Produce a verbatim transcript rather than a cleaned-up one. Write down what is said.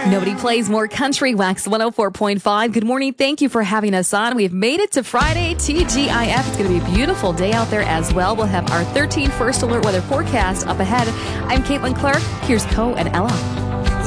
Nobody plays more country. Wax one oh four point five. Good morning. Thank you for having us on. We've made it to Friday, T G I F. It's going to be a beautiful day out there as well. We'll have our thirteen first alert weather forecast up ahead. I'm Caitlin Clark. Here's Co and Ella.